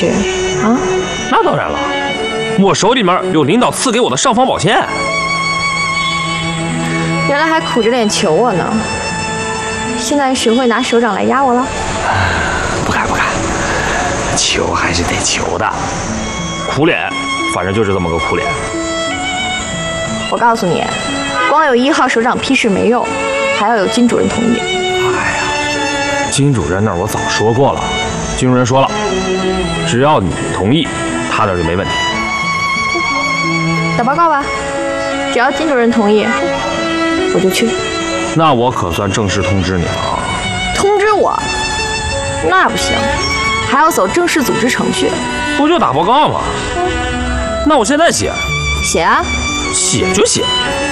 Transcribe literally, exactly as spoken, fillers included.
是？啊？ 那当然了，我手里面有领导赐给我的尚方宝剑。 原来还苦着脸求我呢，现在学会拿手掌来压我了？ 不敢不敢，求还是得求的。苦脸，反正就是这么个苦脸。 我告诉你，光有一号手掌批示没用，还要有金主任同意。 哎呀，金主任那儿我早说过了，金主任说了，只要你同意，他那儿就没问题。 打报告吧，只要金主任同意，我就去。 那我可算正式通知你了啊！ 通知我？那不行，还要走正式组织程序。 不就打报告吗？那我现在写。 写啊。 写就写，